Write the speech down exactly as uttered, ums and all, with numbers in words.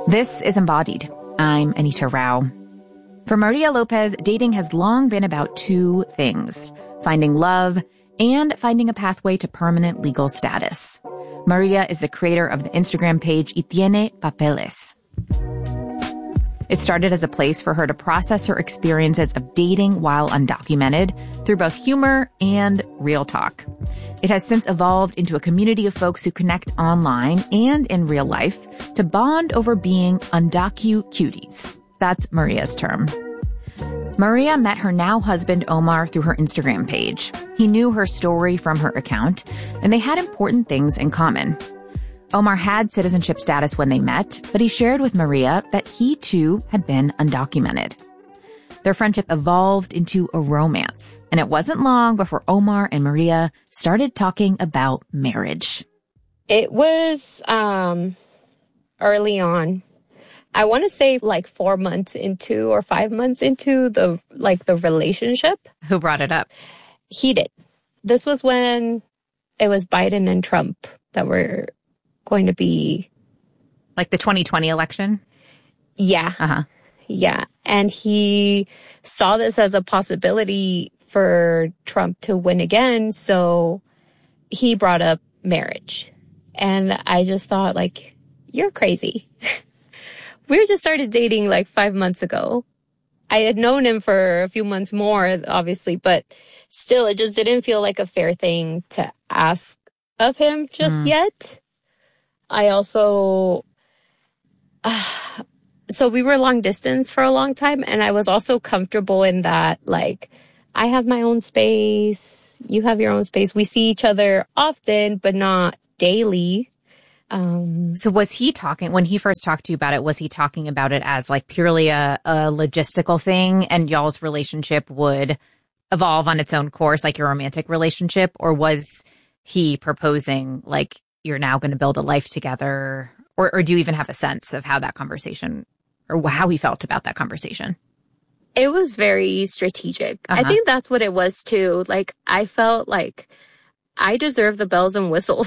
This is Embodied. I'm Anita Rao. For Maria Lopez, dating has long been about two things: finding love and finding a pathway to permanent legal status. Maria is the creator of the Instagram page Y Tiene Papeles. It started as a place for her to process her experiences of dating while undocumented through both humor and real talk. It has since evolved into a community of folks who connect online and in real life to bond over being undocu-cuties. That's Maria's term. Maria met her now husband Omar through her Instagram page. He knew her story from her account, and they had important things in common. Omar had citizenship status when they met, but he shared with Maria that he too had been undocumented. Their friendship evolved into a romance, and it wasn't long before Omar and Maria started talking about marriage. It was um, early on. I want to say like four months into or five months into the like the relationship. Who brought it up? He did. This was when it was Biden and Trump that were going to be... Like the twenty twenty election? Yeah. Uh-huh. Yeah. And he saw this as a possibility for Trump to win again. So he brought up marriage. And I just thought, like, you're crazy. We just started dating like five months ago. I had known him for a few months more, obviously, but still, it just didn't feel like a fair thing to ask of him just mm. yet. I also, uh, so we were long distance for a long time, and I was also comfortable in that, like, I have my own space, you have your own space. We see each other often, but not daily. Um, so was he talking, when he first talked to you about it, was he talking about it as like purely a, a logistical thing and y'all's relationship would evolve on its own course, like your romantic relationship? Or was he proposing like you're now going to build a life together? Or, or do you even have a sense of how that conversation or how he felt about that conversation? It was very strategic. Uh-huh. I think that's what it was too. Like, I felt like I deserve the bells and whistles